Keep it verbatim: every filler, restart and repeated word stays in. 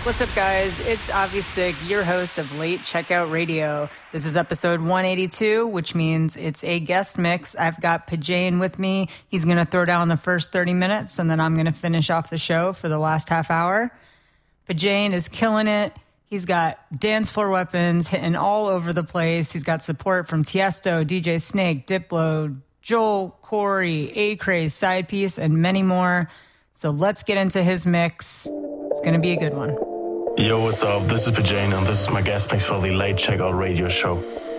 What's up, guys? It's Avi Sig, your host of Late Checkout Radio. This is episode one eighty-two, which means it's a guest mix. I've got Pajane with me. He's going to throw down the first thirty minutes, and then I'm going to finish off the show for the last half hour. Pajane is killing it. He's got dance floor weapons hitting all over the place. He's got support from Tiesto, D J Snake, Diplo, Joel, Corey, A-Craze, Side Piece, and many more. So let's get into his mix. It's going to be a good one. Yo, what's up? This is Pajane, and this is my guest mix for the Late Checkout Radio Show.